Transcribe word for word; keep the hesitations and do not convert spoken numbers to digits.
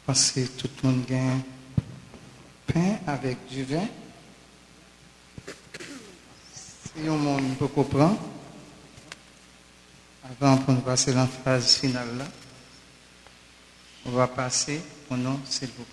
Parce que tout le monde gagne pain avec du vin. Si on monde peut comprendre, avant de passer à la phase finale là, on va passer au nom, s'il vous plaît.